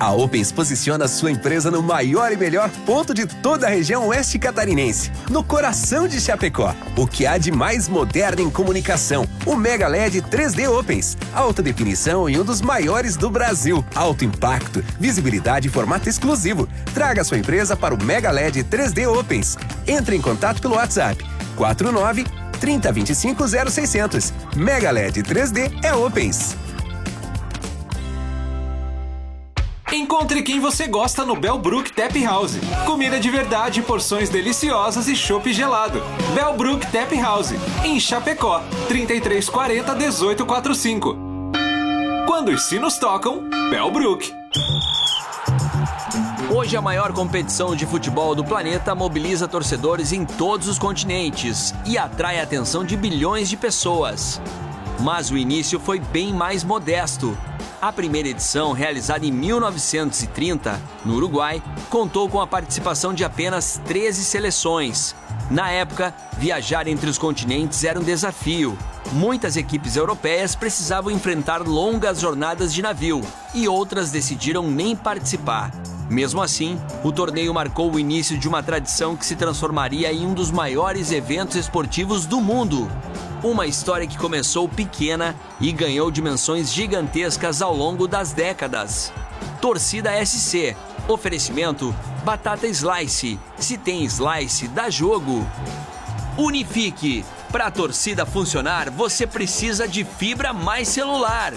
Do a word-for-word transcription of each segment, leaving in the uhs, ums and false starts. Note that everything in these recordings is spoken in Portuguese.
A Opens posiciona sua empresa no maior e melhor ponto de toda a região oeste catarinense, no coração de Chapecó. O que há de mais moderno em comunicação? O Mega L E D três D Opens. Alta definição e um dos maiores do Brasil. Alto impacto, visibilidade e formato exclusivo. Traga sua empresa para o Mega L E D três D Opens. Entre em contato pelo WhatsApp quatro nove, trinta, vinte e cinco, zero seiscentos. Mega L E D três D é Opens. Encontre quem você gosta no Bellbrook Tap House. Comida de verdade, porções deliciosas e chopp gelado. Bellbrook Tap House, em Chapecó, trinta e três quarenta, dezoito quarenta e cinco. Quando os sinos tocam, Bellbrook. Hoje a maior competição de futebol do planeta mobiliza torcedores em todos os continentes e atrai a atenção de bilhões de pessoas. Mas o início foi bem mais modesto. A primeira edição, realizada em mil novecentos e trinta, no Uruguai, contou com a participação de apenas treze seleções. Na época, viajar entre os continentes era um desafio. Muitas equipes europeias precisavam enfrentar longas jornadas de navio e outras decidiram nem participar. Mesmo assim, o torneio marcou o início de uma tradição que se transformaria em um dos maiores eventos esportivos do mundo. Uma história que começou pequena e ganhou dimensões gigantescas ao longo das décadas. Torcida S C. Oferecimento Batata Slice. Se tem Slice, dá jogo. Unifique. Para a torcida funcionar, você precisa de fibra mais celular.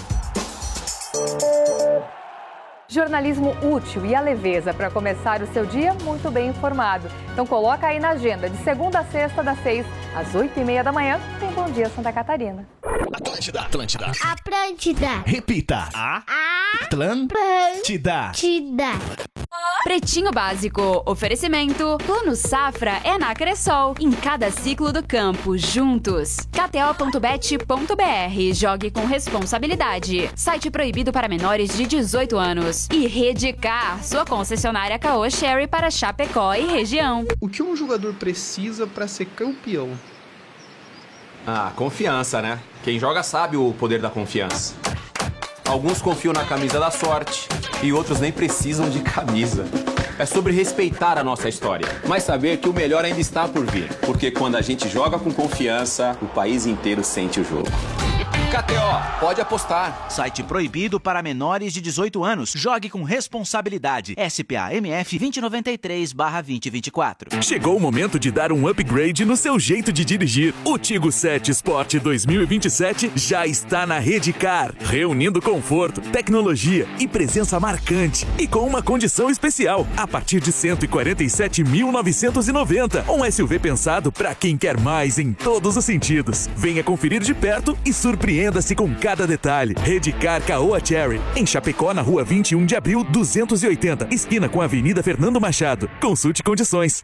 Jornalismo útil e a leveza para começar o seu dia muito bem informado. Então coloca aí na agenda, de segunda a sexta, das seis às oito e meia da manhã, tem Bom Dia Santa Catarina. Atlântida, Atlântida. Atlântida. Repita. A. Atlântida. Atlântida. Pretinho Básico. Oferecimento. Plano Safra é na Cressol. Em cada ciclo do campo, juntos. K T O ponto bet ponto b r. Jogue com responsabilidade. Site proibido para menores de dezoito anos. E Redcar, sua concessionária Caoa Sherry para Chapecó e região. O que um jogador precisa para ser campeão? Ah, confiança, né? Quem joga sabe o poder da confiança. Alguns confiam na camisa da sorte e outros nem precisam de camisa. É sobre respeitar a nossa história, mas saber que o melhor ainda está por vir. Porque quando a gente joga com confiança, o país inteiro sente o jogo. K T O, pode apostar. Site proibido para menores de dezoito anos. Jogue com responsabilidade. S P A M F dois zero nove três barra dois zero dois quatro. Chegou o momento de dar um upgrade no seu jeito de dirigir. O Tigo sete Sport dois mil e vinte e sete já está na Redcar, reunindo conforto, tecnologia e presença marcante. E com uma condição especial, a partir de cento e quarenta e sete mil novecentos e noventa. Um S U V pensado para quem quer mais em todos os sentidos. Venha conferir de perto e surpreenda-se com cada detalhe. Redcar Caoa Cherry, em Chapecó, na rua vinte e um de abril, duzentos e oitenta, esquina com a Avenida Fernando Machado. Consulte condições.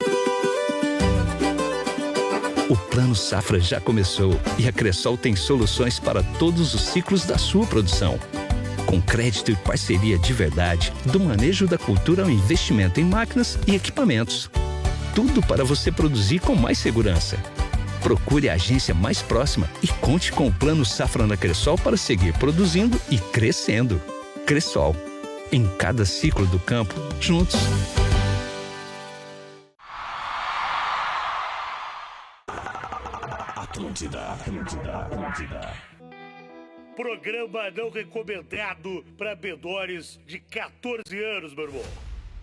O Plano Safra já começou e a Cressol tem soluções para todos os ciclos da sua produção. Com crédito e parceria de verdade, do manejo da cultura ao investimento em máquinas e equipamentos. Tudo para você produzir com mais segurança. Procure a agência mais próxima e conte com o Plano Safra na Cressol para seguir produzindo e crescendo. Cressol. Em cada ciclo do campo, juntos. Atlântida, Atlântida, Atlântida. Programa não recomendado para menores de quatorze anos, meu irmão.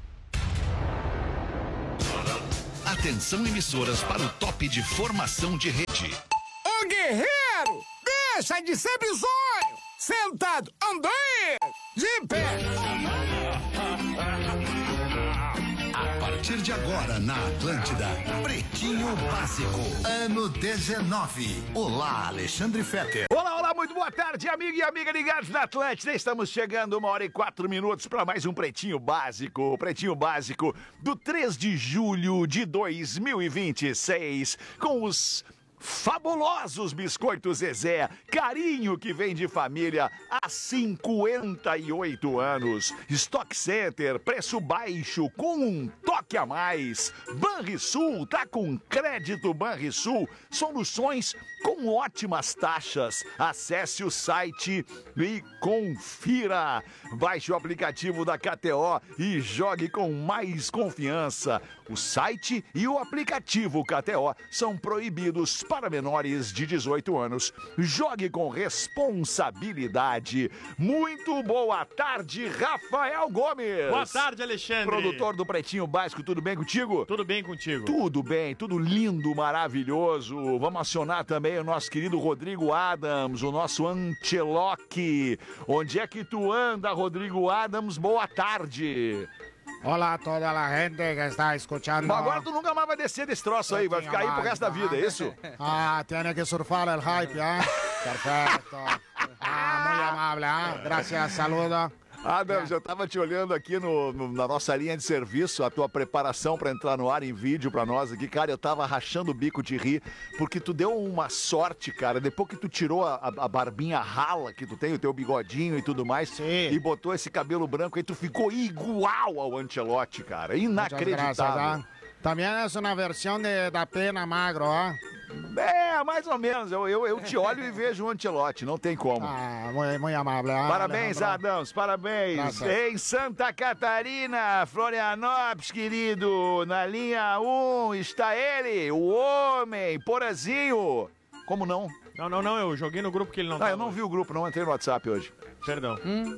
Atenção, emissoras, para o top de formação de rede. Ô guerreiro, deixa de ser bizonho! Sentado, andando, de pé! A partir de agora, na Atlântida, Pretinho Básico, ano dezenove. Olá, Alexandre Fetter. Olá, olá, muito boa tarde, amigo e amiga ligados na Atlântida. Estamos chegando uma hora e quatro minutos para mais um Pretinho Básico. Pretinho Básico do três de julho de dois mil e vinte e seis, com os fabulosos biscoitos Zezé, carinho que vem de família há cinquenta e oito anos. Stock Center, preço baixo com um toque a mais. Banrisul, tá com crédito Banrisul, soluções com ótimas taxas. Acesse o site e confira. Baixe o aplicativo da K T O e jogue com mais confiança. O site e o aplicativo K T O são proibidos para menores de dezoito anos. Jogue com responsabilidade. Muito boa tarde, Rafael Gomes. Boa tarde, Alexandre. Produtor do Pretinho Básico, tudo bem contigo? Tudo bem contigo. Tudo bem, tudo lindo, maravilhoso. Vamos acionar também o nosso querido Rodrigo Adams, o nosso Ancelotti. Onde é que tu anda, Rodrigo Adams? Boa tarde. Olá a toda a gente que está escutando. Mas agora tu nunca mais vai descer desse troço aí, vai ficar aí pro resto da vida, é isso? Ah, tem que surfar o hype, hein? Perfeito. Ah, muito amável, hein? Graças, saludo. Adams, eu tava te olhando aqui no, no, na nossa linha de serviço, a tua preparação pra entrar no ar em vídeo pra nós aqui. Cara, eu tava rachando o bico de rir, porque tu deu uma sorte, cara, depois que tu tirou a, a barbinha rala que tu tem, o teu bigodinho e tudo mais, Sim. e botou esse cabelo branco aí, tu ficou igual ao Ancelotti, cara, inacreditável. Graças, também é uma versão de, da pena magro, ó. É, mais ou menos. Eu, eu, eu te olho e vejo o Ancelotti, não tem como. Ah, muito, muito amável. Ah, parabéns, Adams, parabéns. Graças. Em Santa Catarina, Florianópolis, querido, na linha um está ele, o homem, Porazinho. Como não? Não, não, não, eu joguei no grupo que ele não Ah, tá eu não hoje. vi o grupo, não entrei no WhatsApp hoje. Perdão. Hum.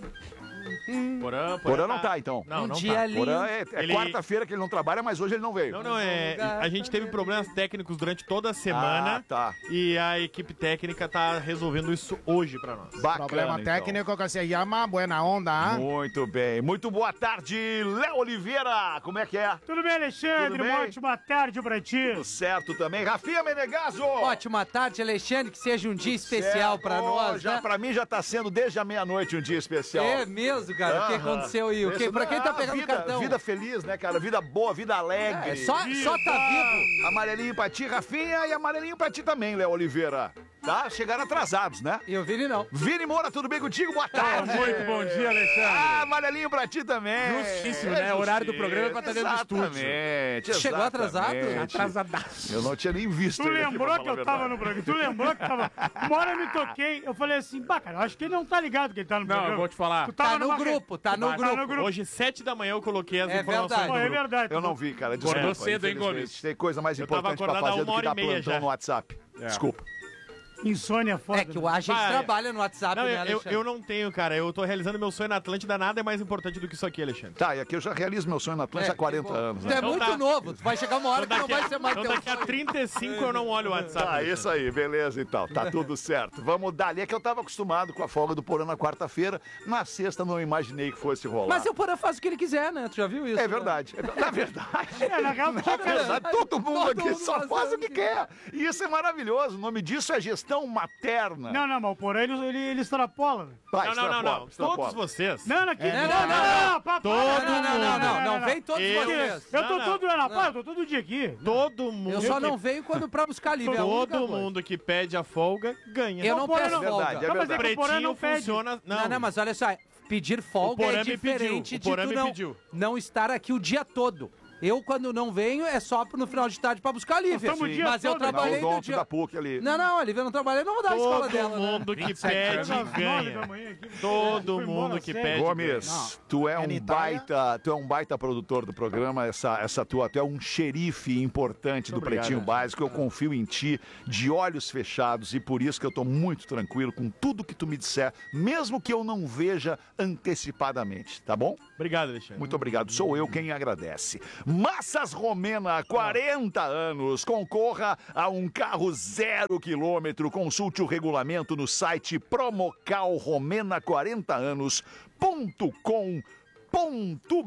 Hum. Porã, Porã, Porã não tá, então. Não, um não dia tá. Ali... Porã é, é ele... quarta-feira que ele não trabalha, mas hoje ele não veio. Não, não, é. A gente teve problemas técnicos durante toda a semana. Ah, tá. E a equipe técnica tá resolvendo isso hoje pra nós. Bacana, Problema então. técnico que se chama Buena Onda. Hein? Muito bem. Muito boa tarde, Léo Oliveira. Como é que é? Tudo bem, Alexandre? Tudo bem? Uma ótima tarde pra ti. Tudo certo também. Rafinha Menegaso. Ótima tarde, Alexandre. Que seja um dia especial certo. pra oh, nós. Já, né? Pra mim já tá sendo desde a meia-noite um dia especial. É mesmo, cara. Ah, o que aconteceu aí? O que, pra quem tá pegando vida, cartão? Vida feliz, né, cara? Vida boa, vida alegre. É, só, só tá vivo. Amarelinho pra ti, Rafinha, e amarelinho pra ti também, Léo Oliveira. Tá? Chegaram atrasados, né? E o Vini não. Vini Moura, tudo bem contigo? Boa tarde. Muito bom dia, Alexandre. Ah, amarelinho pra ti também. Justíssimo, é né? O horário do programa é pra estar dentro do estúdio. Exatamente. Chegou atrasado? Atrasadaço. Eu não tinha nem visto. Tu lembrou que eu tava no programa? Tu lembrou que tava... Uma hora eu me toquei, eu falei assim, bah, cara, eu acho que ele não tá ligado que ele tá no não, programa. Não, eu vou te falar. Tu tá no grupo, tá no, tá grupo. Hoje, sete da manhã, eu coloquei as é informações verdade. no grupo. É verdade. Eu não vi, cara. Desculpa. Acordou cedo, hein, Gomes? Tem coisa mais eu importante pra fazer do que dar plantão já. no WhatsApp. É. Desculpa. Insônia foda. É que a gente Vai, trabalha no WhatsApp, não, né, eu, Alexandre? eu não tenho, cara. Eu tô realizando meu sonho na Atlântida. Nada é mais importante do que isso aqui, Alexandre. Tá, e aqui eu já realizo meu sonho na Atlântida É, há quarenta anos. Tu Né? é Então muito tá. novo. Tu vai chegar uma hora Então que não vai ser mais Então teu daqui a sonho. trinta e cinco eu não olho o WhatsApp. Tá, isso aí, beleza então. Tá tudo certo. Vamos dar ali. É que eu tava acostumado com a folga do Porã na quarta-feira. Na sexta não imaginei que fosse rolar. Mas o Porã faz o que ele quiser, né? Tu já viu isso? É né? verdade. É, na verdade. É, na real, Na verdade, todo mundo Todo aqui mundo só faz faz o o que que quer. E isso é maravilhoso. O nome disso é gestão materna. Não, não, mas por aí ele, ele, ele extrapola. Vai, Não, não, não, extrapola, não. extrapola. Todos vocês. Não, não, que... É, não, não, não, não, papai. Todo Não, não, não, não, não. Vem todos Eu- vocês. Eu tô Não, todo ano, não. rapaz, eu tô todo dia aqui. Todo mundo. Eu só que- não venho quando pra buscar livre. é a única Todo coisa. mundo que pede a folga ganha. Eu não Porã peço não- folga. Verdade, é Não, mas é verdade. que o Porã não Pretinho pede. funciona. Não, Não, não, mas olha só, pedir folga O Porã é me diferente pediu, o de Porã tu me não, pediu. não estar aqui o dia todo. Eu, quando não venho, é só no final de tarde pra buscar a Lívia. Nós estamos o dia Mas eu todo, Na trabalhei no odonto dia... da PUC ali. Não, não, a Lívia não trabalhei, não vou dar a escola Todo dela, né? mundo que vinte e sete pede anos. Nove da ganha. manhã aqui. Todo Foi mundo embora, que sério. pede Gomes, ganha. tu é É um na Itália? baita, tu é um baita produtor do programa, essa, essa tua, tu é um xerife importante do obrigado. Pretinho Básico, eu confio em ti, de olhos fechados, e por isso que eu tô muito tranquilo com tudo que tu me disser, mesmo que eu não veja antecipadamente, tá bom? Obrigado, Alexandre. Muito obrigado, sou eu quem agradece. Massas Romena, quarenta anos, concorra a um carro zero quilômetro, consulte o regulamento no site promocal romena quarenta anos ponto com ponto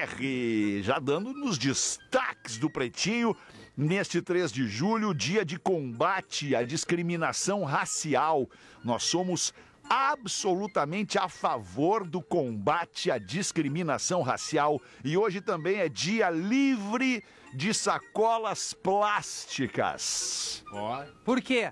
br. Já dando nos destaques do Pretinho, neste três de julho, dia de combate à discriminação racial. Nós somos absolutamente a favor do combate à discriminação racial e hoje também é dia livre de sacolas plásticas. Por quê?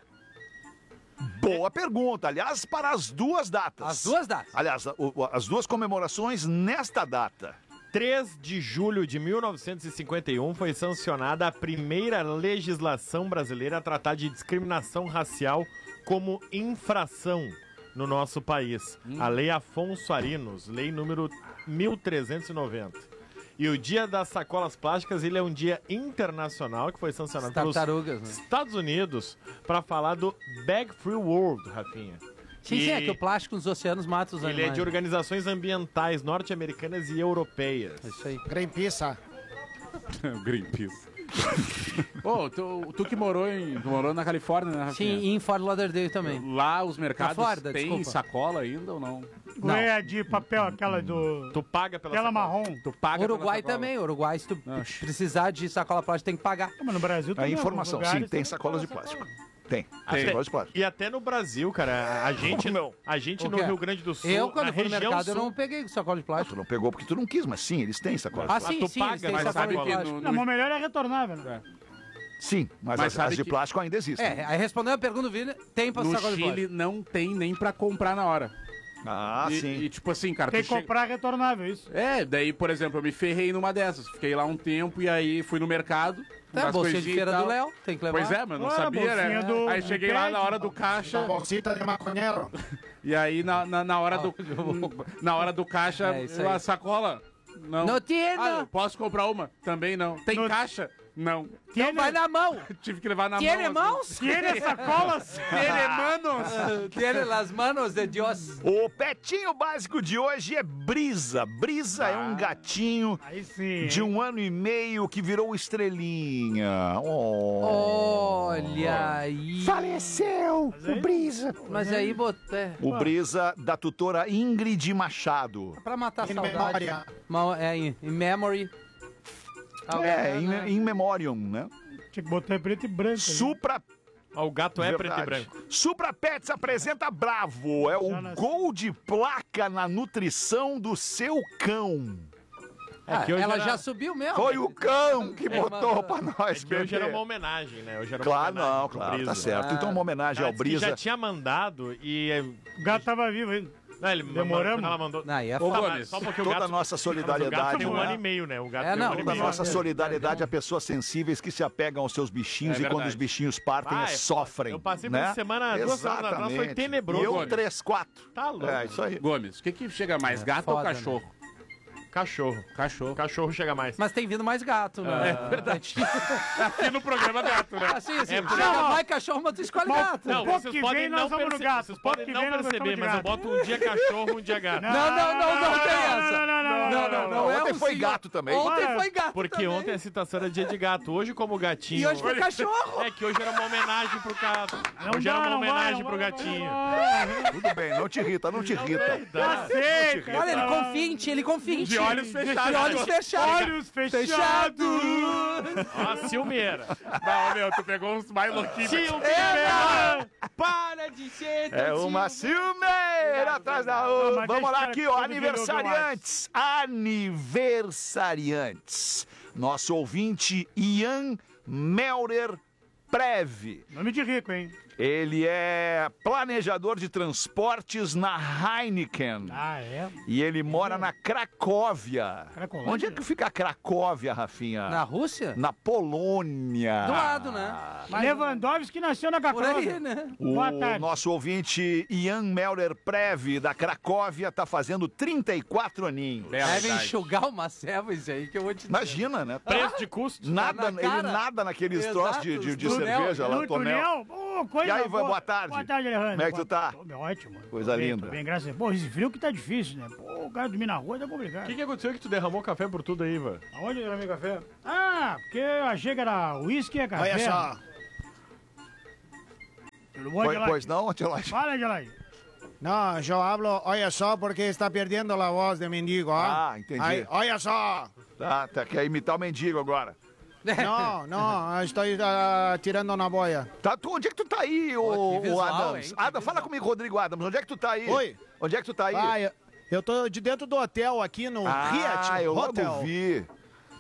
Boa pergunta. Aliás, para as duas datas. As duas datas? Aliás, o- o- as duas comemorações nesta data. três de julho de mil novecentos e cinquenta e um foi sancionada a primeira legislação brasileira a tratar de discriminação racial como infração no nosso país. Hum. A Lei Afonso Arinos, lei número mil trezentos e noventa. E o Dia das Sacolas Plásticas, ele é um dia internacional que foi sancionado pelos né? Estados Unidos para falar do Bag Free World, Rafinha. Sim, sim, é que o plástico nos oceanos mata os Ele animais. é de organizações ambientais norte-americanas e europeias. É isso aí. Greenpeace. Greenpeace. Ô, oh, tu, tu que morou, em, tu morou na Califórnia, né, Rafinha? Sim, e em Fort Lauderdale também. Lá os mercados Flórida, têm desculpa. sacola ainda ou não? Não é de papel, aquela do... Tu paga pela Aquela sacola. marrom. Tu paga Uruguai pela sacola. também, Uruguai, se tu precisar de sacola plástica, tem que pagar. Mas no Brasil A também. informação, alguns sim, lugares tem sacolas de plástico. Tem, tem Até- sacolas de plástico. E até no Brasil, cara, a gente, não? a gente O no quê? Rio Grande do Sul, Eu, quando na fui no região mercado, eu sul, não peguei sacola de plástico. Tu não pegou porque tu não quis, mas sim, eles têm sacolas Ah, de sim, tu sim, paga, eles têm mas sacola sabe de que plástico. no- Não, mas o melhor é retornável, né? plástico. Sim, mas, Mas as, sabe as de que- plástico ainda existem. É, aí respondendo a pergunta do Vini, tem pra No sacola de Chile plástico. não tem nem pra comprar na hora. Ah, e, sim. E tipo assim, cara... Tem tu que chega- comprar retornável, isso. É, daí, por exemplo, eu me ferrei numa dessas. Fiquei lá um tempo e aí fui no mercado. É, umas bolsinha de coisinhas e feira tal. do Léo, tem que levar. Pois é, mas não Claro, sabia, né? bolsinha do- Aí do cheguei lá pede. na hora do caixa. Bolsita de maconheiro. E aí na, na, na hora do na hora do caixa, É isso aí. a sacola. Não. Não tinha. Ah, eu posso comprar uma? Também não. Tem No- caixa? Não. Não, vai na mão. Tive que levar na Tiene mão. mãos? Tiene sacolas? Tiene manos? Tiene las manos de Dios. O petinho básico de hoje é Brisa. Brisa é um gatinho Aí sim. de um ano e meio que virou estrelinha. Oh. Olha aí. Faleceu o Brisa. Mas aí, bot... é, O Brisa da tutora Ingrid Machado. pra matar a In saudade. memória. Ma- É, in, in memory. É, né? in, in memoriam, né? Tinha que botar preto e branco. né? Supra Ó, o gato é Verdade. preto e branco. Supra Pets apresenta Bravo. É o Já nasceu. gol de placa na nutrição do seu cão. É que hoje Ela era- já subiu mesmo. Foi o cão que É, botou mas- pra nós, É que hoje era bebê. uma homenagem, né? Hoje era uma Claro, homenagem não, pro claro, Brisa. tá certo. Então uma homenagem Ela ao disse que Brisa. já tinha mandado e... é, O gato tava vivo ainda. Não, ele Demoramos? Quando ela mandou... Não, aí é Tá, foda. mas só porque o Toda gato... a nossa Mas o solidariedade, gato tem um né? ano e meio, né? O gato É, tem um não, ano e Toda a meio. nossa solidariedade a pessoas sensíveis que se apegam aos seus bichinhos É e quando verdade. os bichinhos partem, Ah, é sofrem. Eu passei né? por semana, duas semanas atrás, foi Exatamente. tenebroso. E eu, Gomes. três, quatro. Tá louco. É, isso aí. Gomes, o que que chega mais, gato ou foda, né? cachorro? Cachorro. Cachorro. Cachorro chega mais. Mas tem vindo mais gato, né? É verdade. Aqui no programa gato, né? Assim, assim, É, chega não. mais cachorro, mas tu escolhe Mas- gato. Não, pouco vocês que podem vem, não nós vamos no perceber, gato. vocês Pouco podem que não vem, nós perceber, estamos de mas eu gato. boto um dia cachorro, um dia gato. Não, não, não, não tem essa. Não, não, não, Não, não, não é Ontem um foi senhor. gato também. Ontem Para. foi gato Porque também. ontem a citação era dia de gato. Hoje, como gatinho. E hoje foi cachorro. É que hoje era uma homenagem pro gato. Não Hoje dá, era uma não vai, homenagem não pro vai, gatinho. não vai. Tudo bem, não te irrita, não te irrita. Dá. Aceita. Olha, ele confia em ti, ele confia em ti. De olhos fechados. De olhos fechados. Olhos fechados. Ó, Silmeira. Não, meu, tu pegou uns mais louquinhos. Silmeira! Para de ser tão É uma ciumeira atrás da Não, outra. mas Vamos deixa lá o cara aqui, que ó. todo dia ele ouve o Aniversariantes. Aniversariantes. Nosso ouvinte, Ian Melder Preve. Nome de rico, hein? Ele é planejador de transportes na Heineken. Ah, é? E ele mora na Cracóvia. Cracólândia? Onde é que fica a Cracóvia, Rafinha? Na Rússia? Na Polônia. Do lado, né? Lewandowski nasceu na Por aí, Cracóvia. né? O Boa tarde. nosso ouvinte Ian Melder Preve, da Cracóvia, tá fazendo trinta e quatro aninhos. Deve enxugar uma ceva isso aí que eu vou te dizer. Imagina, né? Preço de custo. Nada, na ele cara. nada naqueles Exato, troços de, de, de tunel, cerveja lá, No tonel. túnel. Pô, coisa E aí, boa. boa tarde. Boa tarde, Alejandro. Como é que tu tá? Tô bem, ótimo. Coisa Tô bem, linda. Tô bem, graças a Deus. Pô, esse frio que tá difícil, né? Pô, o cara dormir na rua tá O complicado. que, que aconteceu que tu derramou café por tudo aí, Ivan? Aonde era meu café? Ah, porque eu achei que era uísque e café. Olha só. Tudo bom, Pois, Gelai? pois não, Antelai? Fala, Gelai. No, yo hablo, oye só, porque está perdendo a voz de mendigo, ó. Ah, entendi. Aí, olha só. Tá, tá, quer imitar o mendigo agora. Não, não, estou uh, tirando na boia. Tá, tu, onde é que tu tá aí, ô, que ô visual, Adams? hein? Que Adam, fala comigo, Rodrigo Adams, onde é que tu tá aí? Oi. Onde é que tu tá aí? Ah, eu, eu tô de dentro do hotel aqui no Ah, Hyatt eu Hotel. logo vi.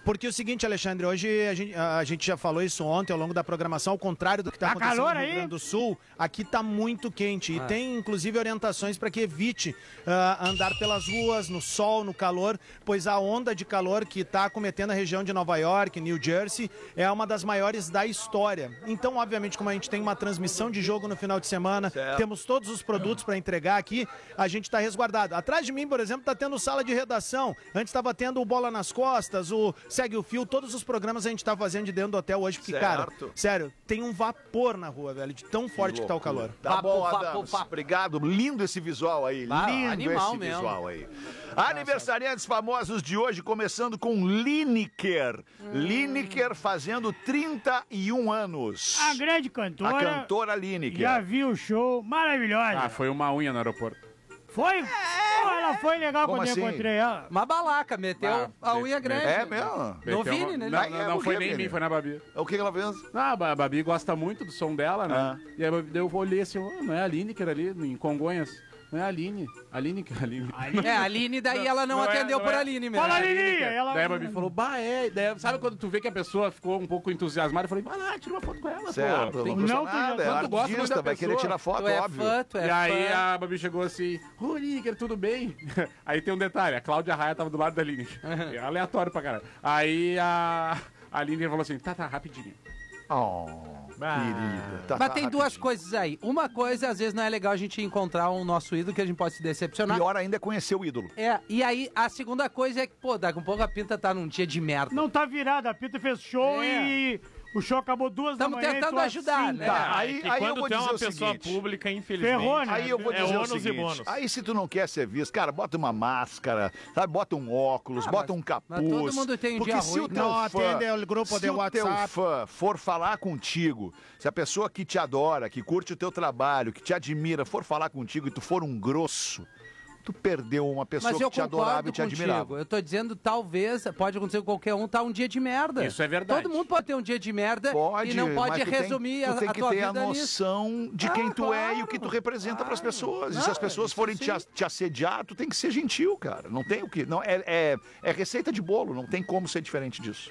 Porque é o seguinte, Alexandre, hoje a gente, a gente já falou isso ontem ao longo da programação, ao contrário do que está Tá acontecendo calor no Rio aí? Grande do Sul, aqui está muito quente. E Ah. tem, inclusive, orientações para que evite ah, andar pelas ruas, no sol, no calor, pois a onda de calor que está acometendo a região de Nova York, New Jersey, é uma das maiores da história. Então, obviamente, como a gente tem uma transmissão de jogo no final de semana, Certo. temos todos os produtos para entregar aqui, a gente está resguardado. Atrás de mim, por exemplo, está tendo sala de redação. Antes estava tendo o Bola nas Costas, o Segue o Fio, todos os programas a gente tá fazendo de dentro do hotel hoje, porque, cara, Certo. sério, tem um vapor na rua, velho, de tão forte que tá o calor. Tá bom, Adams. Obrigado. Lindo esse visual aí. Ah, Lindo animal esse mesmo. visual aí. Aniversariantes famosos de hoje, começando com Lineker. Hum. Lineker fazendo trinta e um anos. A grande cantora. A cantora Lineker. Já vi o show, maravilhosa. Ah, foi uma unha no aeroporto. Foi? Pô, ela foi legal Como quando assim? eu encontrei ela. Uma balaca, meteu Ah, a me- unha me- grande. É mesmo? No Meteu Vini, uma- né? Não, Mas não, é não o foi quê, nem em Vini? mim, foi na Babi. O que que ela fez? Ah, a Babi gosta muito do som dela, né? Ah. E aí eu olhei assim, oh, não é a Aline que era ali, em Congonhas. Não é a Aline. Aline que é a Aline. É, a Aline, daí ela não, é- atendeu não por é. Aline mesmo. Fala, É a Aline, Lininha, que é. ela- Daí a Babi falou, bah, é. Daí, sabe quando tu vê que a pessoa ficou um pouco entusiasmada? Eu falei, vai lá, tira uma foto com ela, Certo, pô. não Tem- custa Não, nada, é quando tu gosta muito artista, da vai querer pessoa, tirar foto, Tu é óbvio. fã, tu é E aí fã. a Babi chegou assim, ô Lineker, tudo bem? Aí tem um detalhe, a Cláudia Raia tava do lado da Lineker. É aleatório pra caralho. Aí a, a Lineker falou assim, tá, tá, rapidinho. Oh, querida. Tá, Mas tá, tem duas coisas aí. Uma coisa, às vezes, não é legal a gente encontrar um nosso ídolo que a gente pode se decepcionar. Pior ainda é conhecer o ídolo. É, e aí a segunda coisa é que, pô, daqui a um pouco a Pinta tá num dia de merda. Não tá virada, a Pita fez show É. e o show acabou duas Tamo da manhã. tentando e tô ajudar, assim, né? cara. Tá, aí, que aí eu quando vou tu é dizer uma o pessoa seguinte. pública, infelizmente, Ferrou, né? Aí eu vou é dizer o ônus e seguinte, bônus. aí se tu não quer ser visto, cara, bota uma máscara, sabe? Bota um óculos, Ah, bota mas- um capuz. mas todo mundo tem um porque dia se ruim. o teu Não fã, atende o grupo se de o teu WhatsApp. fã for falar contigo, se a pessoa que te adora, que curte o teu trabalho, que te admira, for falar contigo e tu for um grosso, tu perdeu uma pessoa Mas que eu te adorava concordo e te contigo. admirava. Eu tô dizendo, talvez, pode acontecer com qualquer um, tá um dia de merda. Isso é verdade. Todo mundo pode ter um dia de merda Pode, e não pode mas tu resumir tem, a, tu tem a que tua ter vida a nisso. noção de quem Ah, tu é e o claro, que tu representa para as pessoas. e se Não, as pessoas isso forem te, sim. as- te assediar, tu tem que ser gentil, cara. Não tem o que. Não, é, é, é receita de bolo, não tem como ser diferente disso.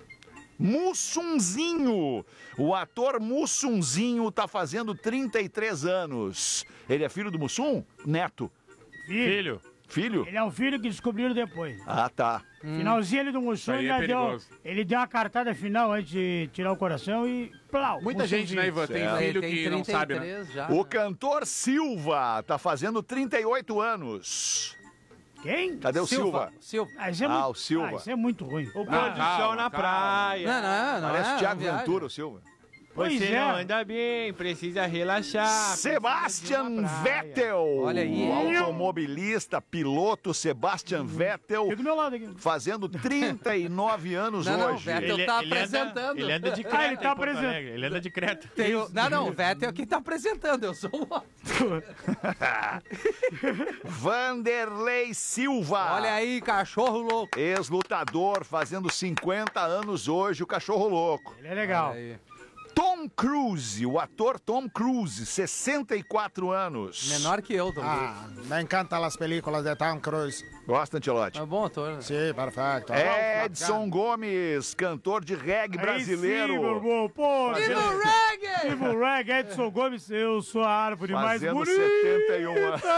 Mussunzinho. O ator Mussunzinho tá fazendo trinta e três anos. Ele é filho do Mussum? Neto. Filho. Filho? Ele é um filho que descobriram depois. Ah, tá. Finalzinho ele do Mussum, Isso aí ele, é já deu, perigoso. ele deu uma cartada final antes de tirar o coração e plau. Muita gente, né, Ivan, tem Certo. filho Tem que não sabe, né? trinta e três já. O cantor Silva tá fazendo trinta e oito anos. Quem? Cadê o Silva? Silva. Ah, isso é Ah, muito, o Silva. Ah, isso é muito ruim. O pôr do calma, sol na calma. praia. Não, não, não Parece é, Thiago não viaja. Ventura, o Silva. Pois Você é. não anda bem, precisa relaxar. Sebastian precisa de uma praia. Vettel. Olha aí. O automobilista, piloto Sebastian Vettel, Fica do meu lado aqui. fazendo trinta e nove anos Não, não, hoje. Vettel Ele, tá ele apresentando. Anda, ele anda de creta. Ah, ele tá em Porto apresentando. Alegre, Ele anda de creta. Tem o- Não, não, o Vettel é quem tá apresentando, eu sou o outro. Vanderlei Silva. Olha aí, cachorro louco. Ex-lutador, fazendo cinquenta anos hoje, o cachorro louco. Ele é legal. Olha aí. Tom Cruise, o ator Tom Cruise, sessenta e quatro anos. Menor que eu, Tom Cruise. Ah, me encantam as películas de Tom Cruise. Gosta, Antelote? É um bom ator. Né? Sim, perfeito. Edson Gomes, cantor de reggae brasileiro. Aí sim, meu irmão. Pô, Viva o Viva reggae! o reggae, Edson Gomes, eu sou a árvore mais Fazendo bonita. setenta e um anos.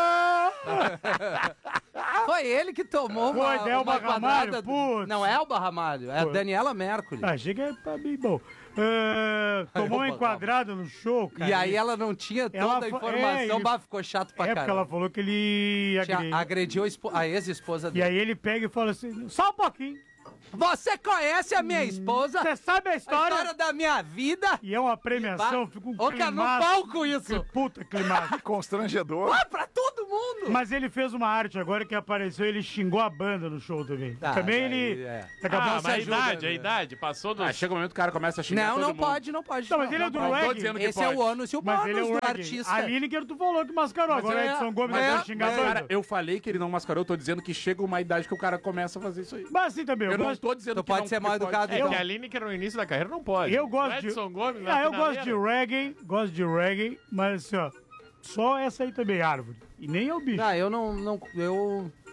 Foi ele que tomou Foi, uma, Delba uma Ramalho, quadrada. putz. Não é o Barramalho, é a Foi. Daniela Mercury. Ah, chega pra mim, bom. Ah, tomou uma enquadrada no show, cara. E aí ela não tinha toda Ela a fa- informação, é, ele- bah, ficou chato pra É porque caramba. ela falou que ele Tinha- agrediu. agrediu a, espo- a ex-esposa E dele. aí ele pega e fala assim, só um pouquinho. Você conhece a minha esposa? Você sabe a A história? história da minha vida? E é uma premiação, Ba- fica um Ô, cara, no climaço. palco isso. Que puta climaço. Constrangedor. Ah, pra todo mundo! Mas ele fez uma arte agora que apareceu, ele xingou a banda no show também. Ah, também daí, ele... é. Daqui a Ah, pouco mas se a ajuda, idade, né? a idade, passou do... Ah, chega um momento que o cara começa a xingar Não, todo não mundo. pode, não pode. Não, mas ele é do não tô reggae. dizendo que Esse é pode. o ônus e o Mas bônus ele é o do reggae. artista. A Lineker tu falou que mascarou, Mas agora é- Edson Gomes mas vai é- xingar a mas, banda. Cara, eu falei que ele não mascarou, eu tô dizendo que chega uma idade que o cara começa a fazer isso aí. Mas assim também, eu, Eu não gosto... tô dizendo Tu que pode não, ser que mal pode. educado, É então. que a Lineker no início da carreira não pode. Eu gosto O de... Edson Gomes na Ah, eu gosto de finaleira. reggae, gosto de reggae, mas assim, ó, só essa aí também, árvore. E nem é o bicho. Ah, eu não, não... Eu...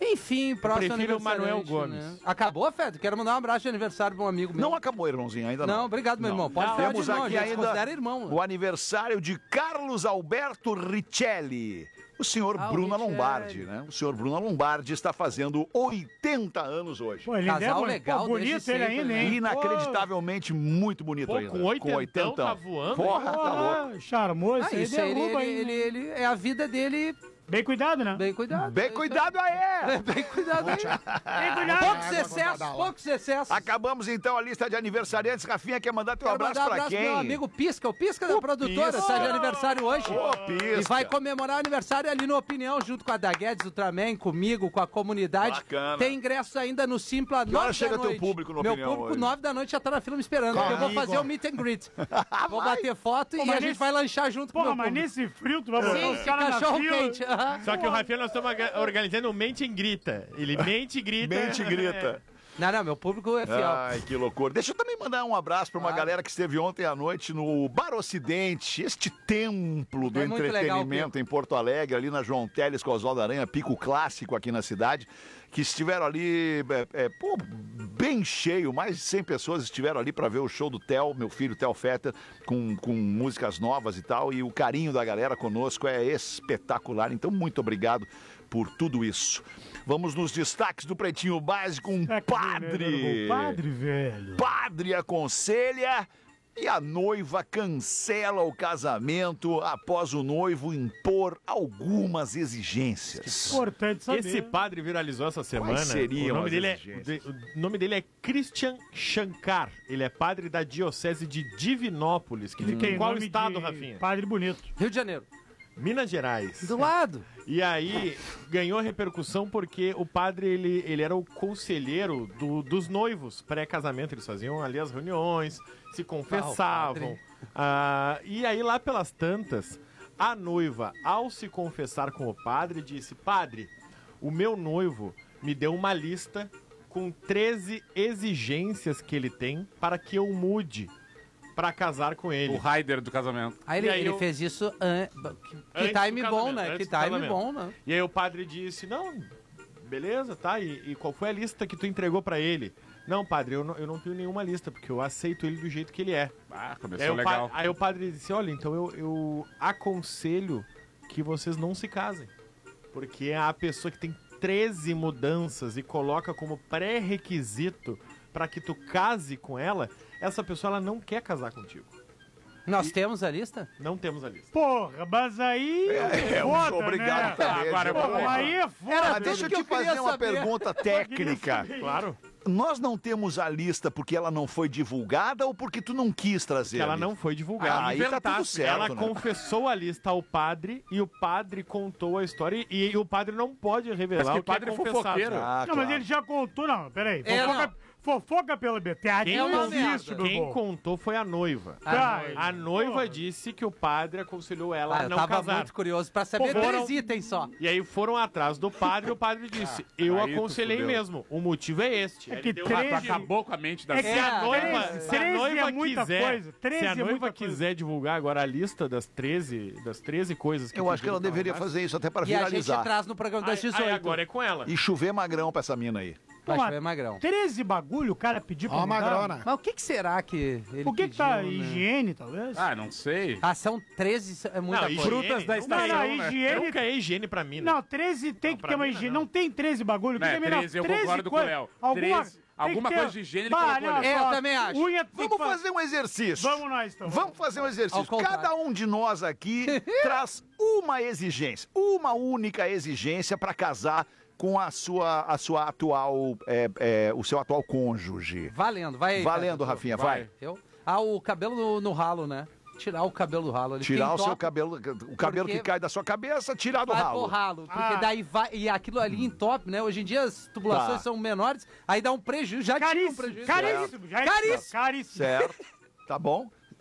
Enfim, próximo prefiro o Manuel aniversariante, Gomes. né? Acabou, Fed? Quero mandar um abraço de aniversário pra um amigo meu. Não acabou, irmãozinho, ainda não. Não, obrigado, meu irmão. Pode falar de Temos irmão, aqui a gente se ainda considera irmão. o aniversário de Carlos Alberto Richelli. O senhor Ah, o Bruno Richelli. Lombardi, né? O senhor Bruno Lombardi está fazendo oitenta anos hoje. Pô, ele ainda é Casal bom- legal pô, bonito desde ele sempre, ainda, né? hein? Inacreditavelmente muito bonito Pô, ainda. com oitentão tá voando, Porra, hein? tá louco. Ah, charmoso, Ah, isso aí isso aí, ele, derruba ele, aí, ele, né? ele- é a vida dele. Bem cuidado, né? Bem cuidado. Bem cuidado aí! Bem cuidado aí. Bem cuidado. Poucos excessos, poucos excessos. Acabamos então a lista de aniversariantes. Rafinha, quer mandar teu Quero abraço mandar um pra abraço pro quem? meu amigo Pisca, o Pisca da produtora, Pisca. está de aniversário hoje. Ô, Pisca. E vai comemorar o aniversário ali no Opinião, junto com a da Guedes, Ultraman, comigo, com a comunidade. Bacana. Tem ingressos ainda no Simpla, Que hora nove chega da teu noite. público no Meu Opinião público, hoje? nove da noite, já tá na fila me esperando. porque eu vou Amigo. fazer o meet and greet. Vou bater foto Pô, e mas a gente nesse- vai lanchar junto com o Porra, meu mas público. nesse frio tu vai botar Sim, os sim, caras na cachorro fila. quente. aham. Só que o Rafinha, nós estamos orga- organizando um mente e grita. Ele mente e grita. Mente e grita. Não, não, meu público é fiel. Ai, que loucura. Deixa eu também mandar um abraço para uma galera que esteve ontem à noite no Bar Ocidente, este templo do É muito legal, entretenimento em Porto Alegre, ali na João Teles com Oswaldo Aranha, pico clássico aqui na cidade, que estiveram ali, é, é, pô, bem cheio, mais de cem pessoas estiveram ali para ver o show do Theo, meu filho Theo Fetter, com, com músicas novas e tal, e o carinho da galera conosco é espetacular, então muito obrigado por tudo isso. Vamos nos destaques do Pretinho Básico, um padre. O padre, velho. Padre aconselha e a noiva cancela o casamento após o noivo impor algumas exigências. Importante saber. Esse padre viralizou essa semana. seriam o nome as dele é exigências? o nome dele é Christian Shankar. Ele é padre da diocese de Divinópolis, que fica em Tem qual nome estado, de Rafinha? Padre bonito. Rio de Janeiro. Minas Gerais. Do lado. E aí ganhou repercussão porque o padre ele, ele era o conselheiro do- dos noivos pré-casamento. Eles faziam ali as reuniões, se confessavam. Ah, e aí lá pelas tantas, a noiva, ao se confessar com o padre, disse: Padre, o meu noivo me deu uma lista com treze exigências que ele tem para que eu mude para casar com ele. O Raider do casamento. Aí ele, E aí ele eu- fez isso. an- Que, que Antes do time bom, casamento, né? antes Que do time casamento. bom, né? E aí o padre disse: não, beleza, tá, e, e qual foi a lista que tu entregou pra ele? Não, padre, eu não, eu não tenho nenhuma lista, porque eu aceito ele do jeito que ele é. Ah, Aí começou o, legal. pa- aí o padre disse: olha, então eu, eu aconselho que vocês não se casem, porque a pessoa que tem treze mudanças e coloca como pré-requisito pra que tu case com ela, essa pessoa ela não quer casar contigo. Nós temos a lista? Não temos a lista. Porra, mas aí É, é um foda, obrigado né? também. Agora eu Porra, vou- Porra, aí é foda. Ah, tudo deixa eu que te eu queria fazer uma saber. pergunta técnica. Claro. Nós não temos a lista porque ela não foi divulgada ou porque tu não quis trazer? Que ela a não lista? foi divulgada. Ah, aí tá tudo certo, Ela né? confessou a lista ao padre e o padre contou a história e, e o padre não pode revelar Mas que o que padre é é confessado. fofoqueiro. Ah, Não, mas claro. ele já contou, não, peraí. É, Fofoca, fofoca pela B T. Aqui Quem, não uma existe, merda. meu quem irmão. contou foi a noiva. Tá, A noiva disse que o padre aconselhou ela Ah, a eu não tava casar. muito curioso pra saber Pô, foram- três itens só. E aí foram atrás do padre e o padre disse: eu aí tu aconselhei fudeu. mesmo. O motivo é este. É Ele que deu treze- Ah, tu uma dica. acabou com a mente da É que Se a É, noiva, treze, se a treze noiva é muita quiser, coisa, treze se a é noiva muita coisa. quiser divulgar agora a lista das treze, das treze coisas que Eu acho que ela pediram pra deveria ela, fazer isso até para E a gente viralizar. traz no programa das Aí, dezoito. aí agora é com ela. E chover magrão pra essa mina aí. Vai Pô, chover magrão. treze bagulho o cara pediu pra Ó, me dar? magrona. Mas o que, que será que ele O que que tá? pediu, né? Higiene, talvez? Ah, não sei. Ah, são treze, é muita Não, coisa. Frutas da higiene, estação, não, né? higiene- Nunca é higiene pra mim, né? Não, treze tem Não, que pra ter uma mim, higiene. não. Não tem treze bagulho. Não, que é também não. treze, eu treze concordo com o coisa- Léo. Alguma, treze, tem alguma que ter- coisa de higiene ele Bah, colocou não, ali. É, só, eu também acho. Unha tem Vamos que fa- fazer um exercício. Vamos nós, então. Vamos fazer um Ao exercício. contrário. Cada um de nós aqui traz uma exigência, uma única exigência para casar com a sua, a sua atual, é, é, o seu atual cônjuge. Valendo, vai aí. Valendo, cara. Rafinha, vai. Eu? Ah, o cabelo no, no ralo, né? Tirar o cabelo do ralo. Ele Tirar tem o seu toque, cabelo, o cabelo Porque que cai da sua cabeça, tirar do vai ralo. pro ralo. Porque Ah. daí vai. E aquilo ali em top, né? Hoje em dia as tubulações Tá. são menores, aí dá um prejuízo. Já tinha um Caríssimo, prejuízo. caríssimo. Já é Caríssimo. Caríssimo. Certo? Tá bom?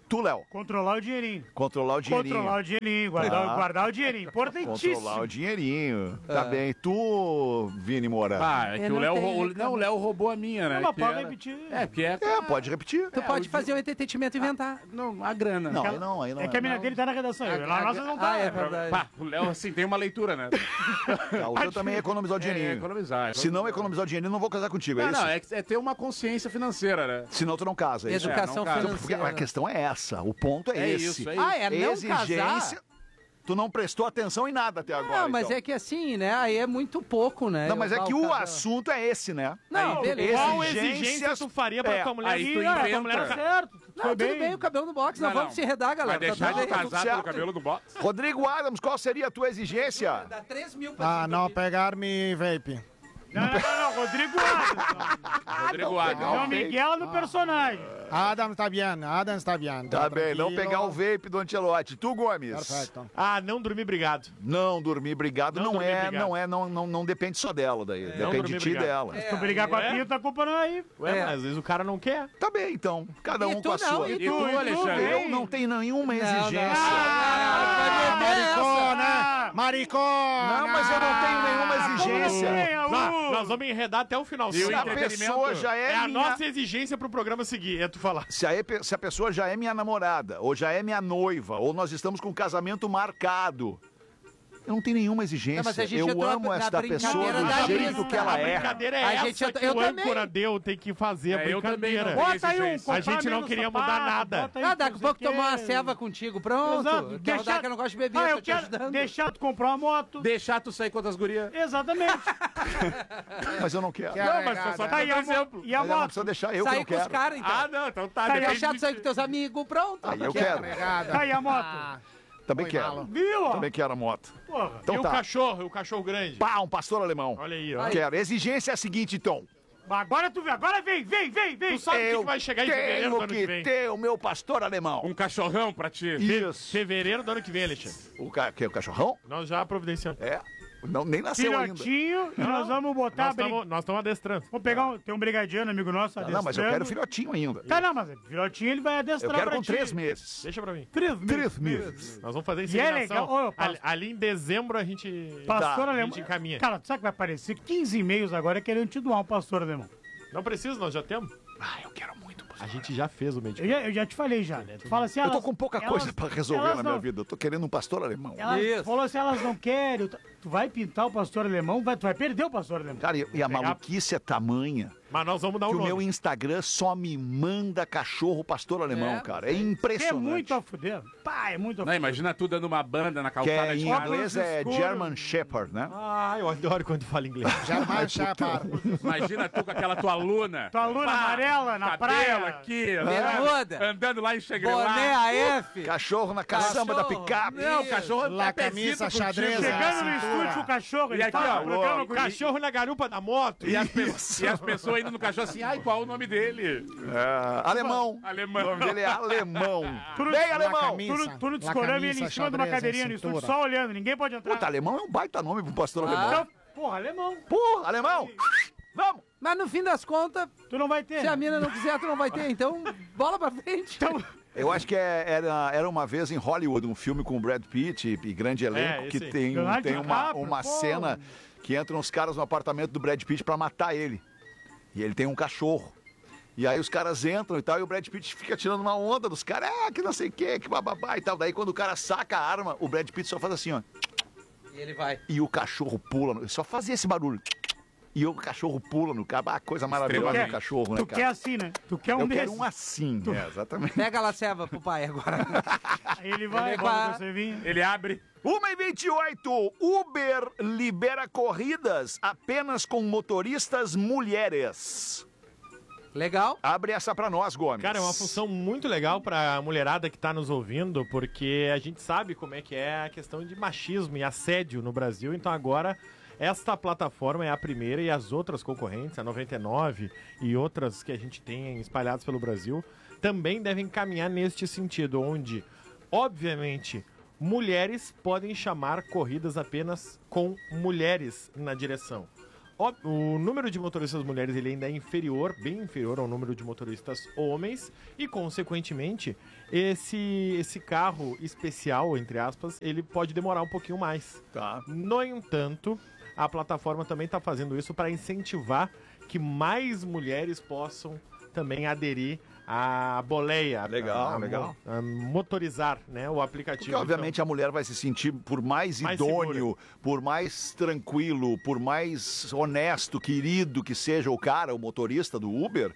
Tu, Léo. Controlar o dinheirinho. Controlar o dinheirinho. Controlar o dinheirinho, guardar, Ah. guardar o dinheirinho. Importantíssimo. Controlar o dinheirinho. Tá Ah. bem. Tu, Vini Moura. Ah, é que Eu o não Léo tenho rou- reclamo. não, o Léo roubou a minha, né? Não, mas que pode era- repetir. É, porque é... É, pode repetir. Tu pode fazer o entretenimento e inventar. Não, a grana. Não, Aquela- aí não, aí não. É que a mina não. dele tá na redação. Ah, Lá ah, nossa não tá. ah, é verdade. Pá, o Léo, assim, tem uma leitura, né? Ah, o teu também é economizar o dinheirinho. É, economizar. Se não economizar o dinheirinho, não vou casar contigo, é Não, isso? não, é, é ter uma consciência financeira, né? Senão tu não casa, é isso? Educação É, não, cara, Porque financeira. a questão é essa, o ponto é, É esse. isso, é Ah, é não Exigência. casar? Tu não prestou atenção em nada até agora. Não, mas então. é que assim, né? Aí é muito pouco, né? Não, mas é Eu- que o cada- assunto é esse, né? Não, Aí, beleza. Qual exigência tu faria pra É, tua mulher? aí tu Ih, ah, tua inventa. mulher é certo. Não, tudo bem. o cabelo no box, não, Não, vamos não. se redar, galera. Vai deixar Tá de tudo bem. tudo casar certo. pelo cabelo do box? Rodrigo Adams, qual seria a tua exigência? Dá três mil pra Ah, não pegar-me vape. Não, não, não, não, Rodrigo Adams. Rodrigo Adams. Não, Miguel no personagem. Adam tá bien, Adam está bien. Tá bem, não pegar o vape do Ancelotti. Tu, Gomes? Perfeito. Ah, não dormir obrigado. Não dormir brigado Não não, dormir é, brigado. não é, não, não, não depende só dela daí. Não Depende dormir de ti e brigado. dela. Se tu brigar com a Ué? pinta, a culpa não é aí. Ué, É. mas às vezes o cara não quer. Tá bem, então. Cada E um tu com a não, sua. e E tu, Alexandre? Eu não tenho nenhuma exigência. Ah, maricona! Maricona! Não, mas eu não tenho nenhuma exigência. Nós, nós vamos enredar até o final. E o Se a entretenimento? pessoa já é, É a minha... nossa exigência pro programa seguir, é tu falar. Se a, epe- se a pessoa já é minha namorada, ou já é minha noiva, ou nós estamos com um casamento marcado, eu não tenho nenhuma exigência. Não, mas a gente eu entrou amo na esta pessoa brincadeira do da jeito lista. que ela A é. brincadeira é A essa gente- que eu o também. âncora deu, tem que fazer a É, eu também brincadeira. não. Bota aí um exigência. A gente comprar não menos queria mudar sapato, nada. bota aí Ah, não daqui a sei pouco o tomar uma quê. ceva contigo, pronto. Exato. Quer Deixar- dar que eu não gosto de beber, Ah, tô eu te quero ajudando. deixar tu comprar uma moto. Deixar tu sair com outras gurias. Exatamente. Mas eu não quero. Quero Não, mas só- só Tá aí dando a exemplo. moto. E a Mas ela não moto? precisa deixar eu que Sair não com os quero. caras, então. Ah, não, então tá. Tá, depende Deixar tu de sair ti. com teus amigos, pronto. Aí eu quero. Tá aí a moto. Ah, Também Foi quero. malo. Viu? ó? Também quero a moto. Porra. Então e o tá. cachorro, o cachorro grande. Pá, um pastor alemão. Olha aí, ó. Quero. Exigência é a seguinte, então. Agora tu vê, agora vem, vem, vem, vem. Tu sabe o que eu que vai chegar em fevereiro do tenho ano que que vem. ter o meu pastor alemão. Um cachorrão pra ti. Isso. Fevereiro do ano que vem, Alexandre. O, ca... que é o cachorrão? Nós já providenciamos. É. Não, nem nasceu ainda. Filhotinho, e nós vamos botar... Nós brin- estamos nós estamos adestrando. Vamos pegar um... Tem um brigadiano, amigo nosso, Ah, adestrando. não, mas eu quero filhotinho ainda. Tá, não, mas filhotinho ele vai Eu adestrar quero pra com ti. três meses. Deixa pra mim. Três meses. Três meses. Nós vamos fazer E é inseminação. legal. Ô, eu ali, passo- ali em dezembro a gente... Pastor Tá, alemão. a gente encaminha. Cara, tu sabe que vai aparecer quinze e-mails agora querendo te doar um pastor alemão. Não precisa, nós já temos. Ah, eu quero muito. A gente já fez o Eu médico. já, eu já te falei já. Tu fala assim, Eu elas, tô com pouca elas- coisa pra resolver elas na minha não- vida. Eu tô querendo um pastor alemão. Ela Isso. falou assim, elas não querem. Tu- Tu vai pintar o pastor alemão, vai, tu vai perder o pastor alemão. Cara, e, e a Pegar- maluquice é tamanha Mas nós vamos dar que o o meu nome. Instagram só me manda cachorro pastor alemão, É. cara. É Que é impressionante. muito a fuder. Pá, é muito a Não, fuder. imagina tu dando uma banda na Que calçada é, de em casa. inglês é escuro. German Shepherd, né? Ah, eu adoro quando fala inglês. German Shepherd. Imagina tu com aquela tua aluna. Tua aluna amarela na cabelo praia. aqui. Bermuda. Andando lá em Shangri-La. Boné A F. Cachorro na caçamba da Cachorro. picape. Não, o cachorro La é pezito camisa contigo. xadrez, Chegando Chegando no cintura. estúdio com o cachorro, E ele aqui, fala, ó, programa o com Cachorro na garupa da moto. E as, pe- e as pessoas indo no cachorro assim, ai, qual o nome dele? É, alemão. Alemão. O nome dele é alemão. Tu não- Vem, La alemão. camisa. Tu, tu no La discorama ele em camisa cima de uma xadrez cadeirinha em no estúdio, cintura. só olhando, ninguém pode entrar. Puta, alemão é um baita nome pro pastor Ah. alemão. Então, porra, alemão. Porra, alemão. Vamos. Mas no fim das contas, Tu não vai ter. se a mina não quiser, tu não vai ter. Então, bola pra frente. Então, Eu acho que é- era, era uma vez em Hollywood, um filme com o Brad Pitt e, e grande elenco, É, que esse aí. tem, um- Leonardo tem uma, DiCaprio, uma pô. cena que entram uns caras no apartamento do Brad Pitt pra matar ele. E ele tem um cachorro. E aí os caras entram e tal, e o Brad Pitt fica tirando uma onda dos caras, ah, que não sei o que, que bababá e tal. Daí quando o cara saca a arma, o Brad Pitt só faz assim, ó. E ele vai. E o cachorro pula, no- só fazia esse barulho. E o cachorro pula no cara. Ah, coisa maravilhosa Extremamente. do cachorro, né, tu cara? quer assim, né? Tu quer um Eu desses. quero um assim, é, exatamente. Pega a laceva pro pai agora. Aí ele vai, Ele bota vai. você vir. Ele abre. uma e vinte e oito, Uber libera corridas apenas com motoristas mulheres. Legal. Abre essa pra nós, Gomes. Cara, é uma função muito legal pra mulherada que tá nos ouvindo, porque a gente sabe como é que é a questão de machismo e assédio no Brasil, então agora esta plataforma é a primeira e as outras concorrentes, a noventa e nove e outras que a gente tem espalhadas pelo Brasil, também devem caminhar neste sentido, onde, obviamente, mulheres podem chamar corridas apenas com mulheres na direção. ó, o número de motoristas mulheres ele ainda é inferior, bem inferior ao número de motoristas homens e, consequentemente, esse, esse carro especial, entre aspas, ele pode demorar um pouquinho mais. Tá. No entanto, a plataforma também está fazendo isso para incentivar que mais mulheres possam também aderir à boleia. Legal, a, a, legal. A motorizar, né, o aplicativo. Porque, obviamente, a mulher vai se sentir por mais, Mais idôneo, segura. por mais tranquilo, por mais honesto, querido que seja o cara, o motorista do Uber.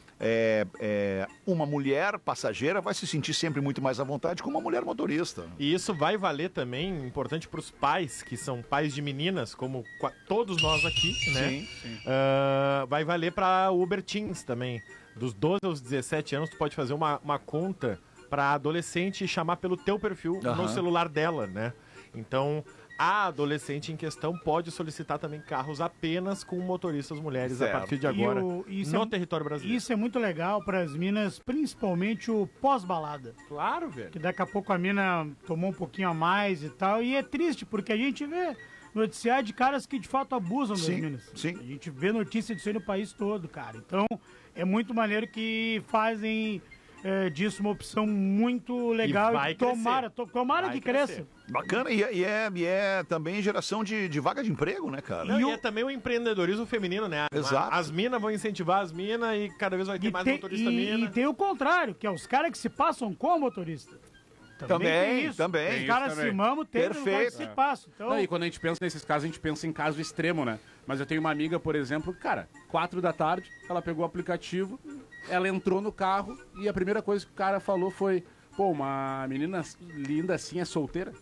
É, é, uma mulher passageira vai se sentir sempre muito mais à vontade com uma mulher motorista. E isso vai valer também, importante para os pais, que são pais de meninas, como qua- todos nós aqui, né? Sim, sim. Ah, vai valer para Uber Teens também. Dos doze aos dezessete anos, tu pode fazer uma, uma conta para adolescente e chamar pelo teu perfil no Aham. celular dela, né? Então, a adolescente em questão pode solicitar também carros apenas com motoristas mulheres Certo. a partir de E agora, o- isso no é- território brasileiro. Isso é muito legal para as minas, principalmente o pós-balada. Claro, velho. Que daqui a pouco a mina tomou um pouquinho a mais e tal. E é triste, porque a gente vê noticiário de caras que de fato abusam das Sim, minas. sim. A gente vê notícia disso aí no país todo, cara. Então, é muito maneiro que fazem é, disso uma opção muito legal. E vai crescer. tomara, to- tomara Vai que cresça. Bacana, e é, e é, e é também geração de, de vaga de emprego, né, cara? Não, e, é também o empreendedorismo feminino, né? Exato. As minas vão incentivar as minas e cada vez vai ter E mais tem, motorista e- mina. e tem o contrário, que é os caras que se passam com o motorista. Também, tem isso. também. Os Isso caras também. se mamam, tem os caras que Perfeito. se passam. Então, Não, e quando a gente pensa nesses casos, a gente pensa em caso extremo, né? Mas eu tenho uma amiga, por exemplo, cara, quatro da tarde, ela pegou o aplicativo, ela entrou no carro e a primeira coisa que o cara falou foi: pô, uma menina linda assim é solteira?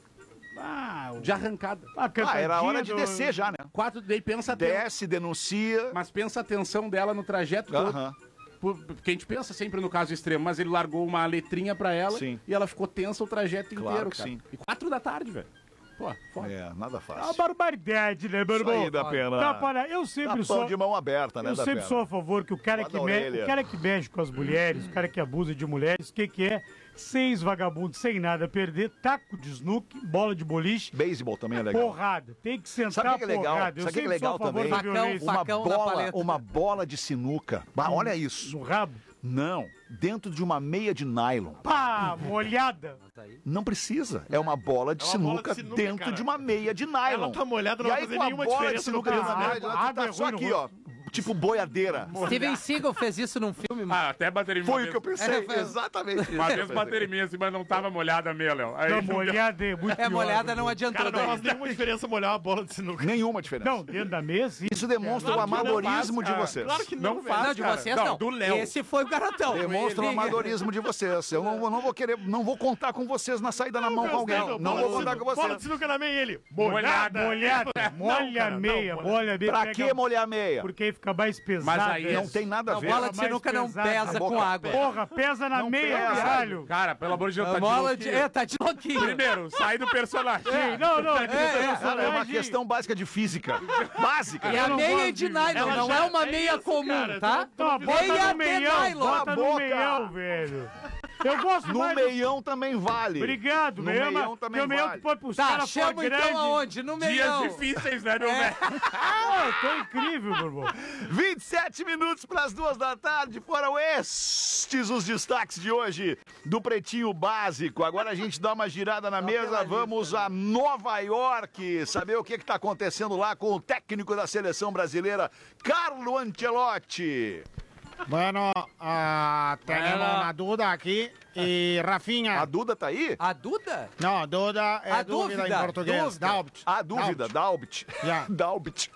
ah, o- De arrancada. a Ah, era hora de cantadinha do- descer já, né? Quatro, daí pensa aten- Desce, denuncia. Mas pensa a atenção dela no trajeto todo. Aham. Por- Porque a gente pensa sempre no caso extremo, mas ele largou uma letrinha pra ela Sim. e ela ficou tensa o trajeto Claro inteiro, que cara. sim. E quatro da tarde, velho. Pô, foda. É, nada É uma fácil. barbaridade, né, meu Isso irmão? aí dá pena. Tá, para, eu sempre Tapão sou. de mão aberta, né? Eu dá sempre pena. sou a favor que o cara Bota que, a me... orelha. o cara que mexe com as mulheres, o cara que abusa de mulheres, o que, que é? Seis vagabundos sem nada a perder, taco de snook, bola de boliche, Beisebol também é legal. porrada. Tem que sentar Sabe o que é legal? porrada. Eu Sabe o que é sempre legal sou a favor também? da Facão, violência. Uma facão na bola, paleta. uma bola de sinuca. Bah, olha isso. No rabo. Não, dentro de uma meia de nylon. Pá, molhada. Não precisa. É uma bola de, É uma bola sinuca, de sinuca, dentro cara. de uma meia de nylon. Ela tá molhada, não e vai aí, fazer com a nenhuma bola de diferença no sinuca dentro da caso. meia, A tu água tá é só ruim no aqui, ó. Tipo boiadeira. Steven Seagal fez isso num filme. Ah, até bateria Foi uma o que eu vez- pensei. É, foi- Exatamente isso. Uma que eu vez pensei. bateria minha assim, mas não tava molhada a meia, Léo. Aí Não, não deu- molhada é muito É, pior, molhada meu não irmão. adiantou Cara, não daí. faz nenhuma diferença molhar uma bola de sinuca. Nenhuma diferença. Não, dentro da mesa. Isso demonstra Claro o que não amadorismo faz, de cara. vocês. Claro que não, Não velho. faz, Não, de cara. vocês Não, não. do Léo. Esse foi o garotão. Demonstra o Ele- amadorismo de vocês. Eu não, vou- não vou querer, não vou contar com vocês na saída na mão com alguém. Não, Não bola vou de contar sinu- com Bola de vocês. sinuca na meia ele. Molhada, molhada. Molha Não, cara, meia, não, molha meia. Pra pega- que molhar a meia? Porque aí fica mais pesado. Mas aí Não tem nada a A ver. bola de mais sinuca não pesado. pesa A boca com água. Porra, pesa na Não meia, pesa. caralho. Cara, pelo amor de Deus, tá A de bola de... louquinho. É, tá de louquinho. Primeiro, sai do personagem. Ei, não, não. É, é, Cara, é uma questão básica de física. Básica. E a não meia gosto é de de- nylon, Ela não já- é uma é meia isso, comum, cara, tá? Não, bota Meia no de meião, nylon. bota Cala a no boca. meião, velho. Eu gosto No mais do- meião também vale. Obrigado, No meião, meião mas- também porque o meião vale. tu pode pros Tá, caras chama for então grande. aonde? No Dias meião. difíceis, né, meu É. velho? Ah, eu tô incrível, meu irmão. vinte e sete minutos para as duas da tarde. Foram estes os destaques de hoje do Pretinho Básico. Agora a gente dá uma girada na mesa. Vamos a Nova York saber o que está acontecendo lá com o técnico da seleção brasileira, Carlo Ancelotti. Bueno, ah, tenemos Bueno. una duda aquí. Y Rafinha. A Duda tá aí? A Duda? No, duda é A dúvida, dúvida, em português. dúvida. Doubt. A dúvida, Dalbit. Yeah. Dalbit.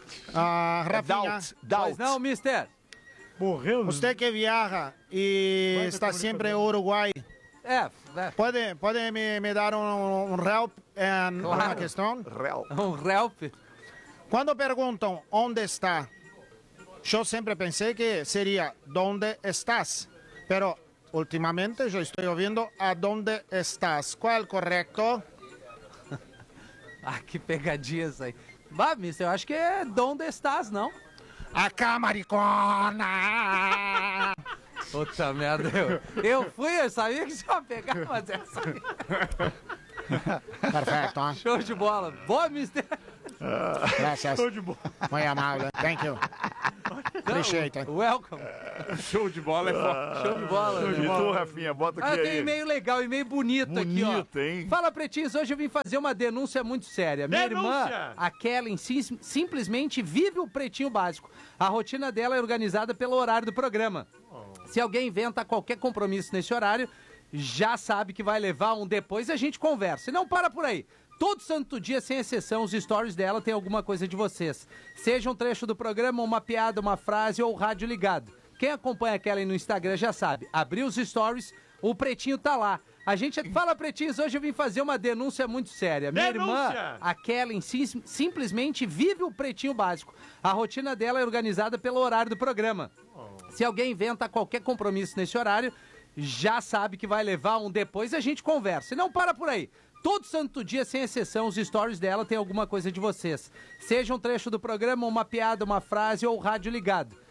Ah, É Rafinha, doubt, doubt. Pois não, mister? Morreu, né? usted que viaja y Vai, está vai, siempre en vai. Uruguay, É, é. ¿puede, puede me, me dar un, un help en Claro. una cuestión? Real. Um help. Cuando preguntan dónde está, yo siempre pensé que sería ¿dónde estás? Pero últimamente yo estoy ouvindo a dónde estás. ¿Cuál es correcto? Ah, que pegadinha isso aí. Bah, mister, eu acho que é Donde Estás, não? Acá, maricona! Puta merda, eu, eu fui, eu sabia que você ia pegar, mas essa aí. Perfeito, hein? Show de bola. Boa, mister. Graças. Show de bola. Muito amável. Thank you. Appreciate. Welcome. Show de bola é foda. Show de bola. Show né? de bola, Rafinha, bota aqui Ah, tem aí. e-mail legal, e-mail bonito, aqui, ó. Bonito, hein? Fala, pretinhos, hoje eu vim fazer uma denúncia muito séria. Minha Denúncia! irmã, a Kellen, sim- simplesmente vive o Pretinho Básico. A rotina dela é organizada pelo horário do programa. Se alguém inventa qualquer compromisso nesse horário, já sabe que vai levar um depois e a gente conversa. E não para por aí. Todo santo dia, sem exceção, os stories dela tem alguma coisa de vocês. Seja um trecho do programa, uma piada, uma frase ou rádio ligado. Quem acompanha a Kellen no Instagram já sabe. Abriu os stories, o Pretinho tá lá. A gente fala, Pretinhos, hoje eu vim fazer uma denúncia muito séria. Minha Denúncia! irmã, a Kellen, sim- simplesmente vive o Pretinho Básico. A rotina dela é organizada pelo horário do programa. Se alguém inventa qualquer compromisso nesse horário, já sabe que vai levar um depois e a gente conversa. E não para por aí. Todo santo dia, sem exceção, os stories dela tem alguma coisa de vocês. Seja um trecho do programa, uma piada, uma frase ou rádio ligado.